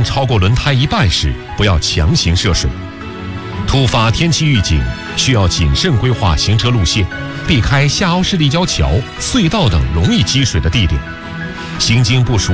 温超过轮胎一半时，不要强行涉水。突发天气预警需要谨慎规划行车路线，避开下凹式立交桥、隧道等容易积水的地点。行经不熟